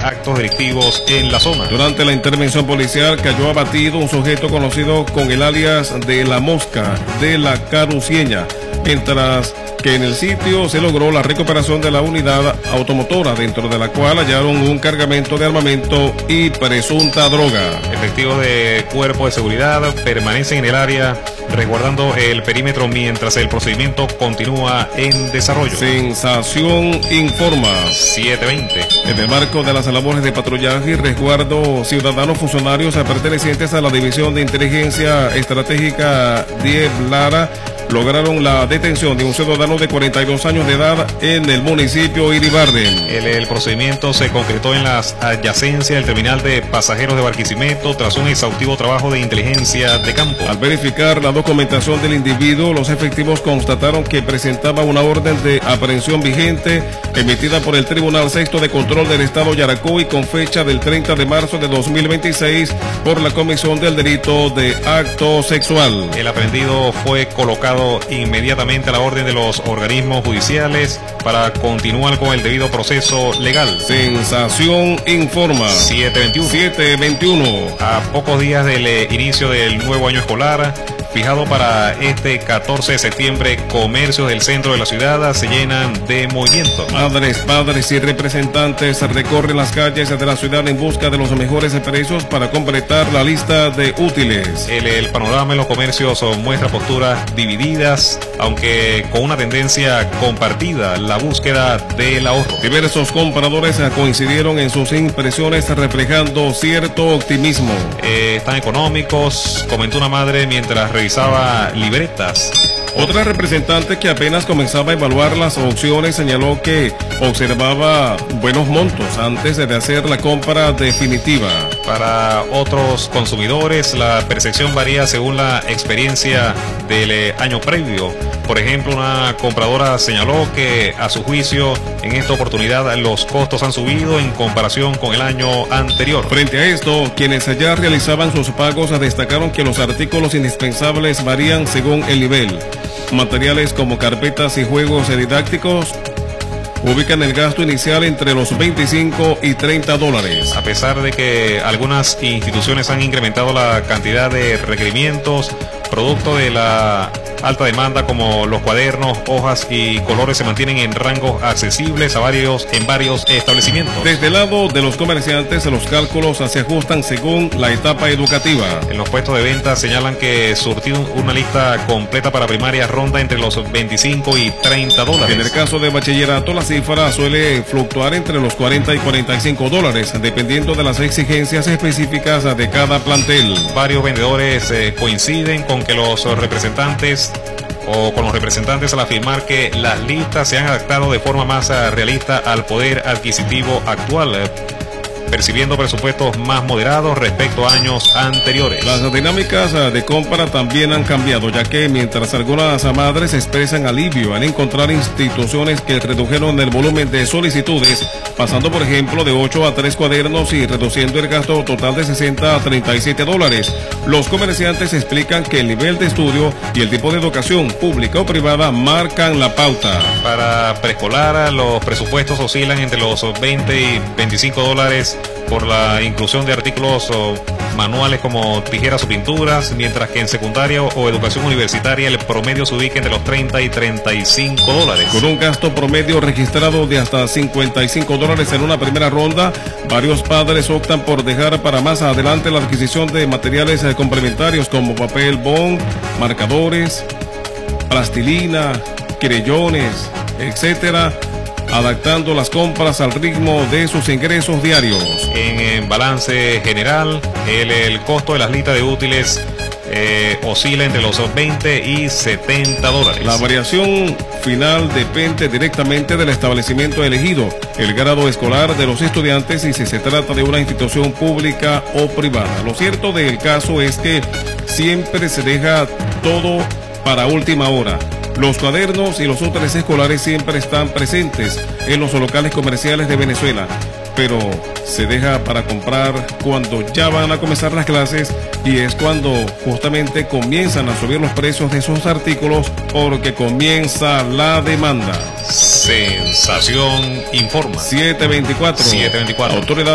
actos delictivos en la zona. Durante la intervención policial cayó abatido un sujeto conocido con el alias de La Mosca de la Carucieña, mientras que en el sitio se logró la recuperación de la unidad automotora, dentro de la cual hallaron un cargamento de armamento y presunta droga. Efectivos de cuerpo de seguridad permanecen en el área resguardando el perímetro mientras el procedimiento continúa en desarrollo. Sensación informa. 7:20. En el marco de las labores de patrullaje y resguardo ciudadanos funcionarios pertenecientes a la División de Inteligencia Estratégica 10 Lara lograron la detención de un ciudadano de 42 años de edad en el municipio Iribarren. El procedimiento se concretó en las adyacencias del terminal de pasajeros de Barquisimeto tras un exhaustivo trabajo de inteligencia de campo. Al verificar la documentación del individuo, los efectivos constataron que presentaba una orden de aprehensión vigente emitida por el Tribunal Sexto de Control del Estado Yaracuy con fecha del 30 de marzo de 2026 por la comisión del delito de acto sexual. El aprehendido fue colocado inmediatamente a la orden de los organismos judiciales para continuar con el debido proceso legal. Sensación informa. 7:21. A pocos días del inicio del nuevo año escolar, fijado para este 14 de septiembre, comercios del centro de la ciudad se llenan de movimiento. Madres, padres y representantes recorren las calles de la ciudad en busca de los mejores precios para completar la lista de útiles. El panorama en los comercios muestra posturas divididas, aunque con una tendencia compartida, la búsqueda del ahorro. Diversos compradores coincidieron en sus impresiones reflejando cierto optimismo. Están económicos, comentó una madre mientras revisaba libretas. Otra representante que apenas comenzaba a evaluar las opciones señaló que observaba buenos montos antes de hacer la compra definitiva. Para otros consumidores, la percepción varía según la experiencia del año previo. Por ejemplo, una compradora señaló que a su juicio en esta oportunidad los costos han subido en comparación con el año anterior. Frente a esto, quienes ya realizaban sus pagos destacaron que los artículos indispensables varían según el nivel. Materiales como carpetas y juegos didácticos ubican el gasto inicial entre los 25 y 30 dólares. A pesar de que algunas instituciones han incrementado la cantidad de requerimientos, producto de la alta demanda, como los cuadernos, hojas y colores se mantienen en rangos accesibles en varios establecimientos. Desde el lado de los comerciantes, los cálculos se ajustan según la etapa educativa. En los puestos de venta señalan que surtir una lista completa para primaria ronda entre los 25 y 30 dólares. En el caso de bachillerato, la cifra suele fluctuar entre los 40 y 45 dólares, dependiendo de las exigencias específicas de cada plantel. Varios vendedores coinciden con los representantes al afirmar que las listas se han adaptado de forma más realista al poder adquisitivo actual, percibiendo presupuestos más moderados respecto a años anteriores. Las dinámicas de compra también han cambiado, ya que mientras algunas madres expresan alivio al encontrar instituciones que redujeron el volumen de solicitudes, pasando por ejemplo de 8 a 3 cuadernos y reduciendo el gasto total de 60 a 37 dólares, los comerciantes explican que el nivel de estudio y el tipo de educación pública o privada marcan la pauta. Para preescolar, los presupuestos oscilan entre los 20 y 25 dólares por la inclusión de artículos manuales como tijeras o pinturas, mientras que en secundaria o educación universitaria el promedio se ubica entre los 30 y 35 dólares. Con un gasto promedio registrado de hasta 55 dólares en una primera ronda, varios padres optan por dejar para más adelante la adquisición de materiales complementarios como papel bond, marcadores, plastilina, creyones, etcétera, adaptando las compras al ritmo de sus ingresos diarios. En balance general, el costo de las listas de útiles oscila entre los 20 y 70 dólares. La variación final depende directamente del establecimiento elegido, el grado escolar de los estudiantes y si se trata de una institución pública o privada. Lo cierto del caso es que siempre se deja todo para última hora. Los cuadernos y los útiles escolares siempre están presentes en los locales comerciales de Venezuela, pero se deja para comprar cuando ya van a comenzar las clases y es cuando justamente comienzan a subir los precios de esos artículos porque comienza la demanda. Sensación informa. 724. Autoridad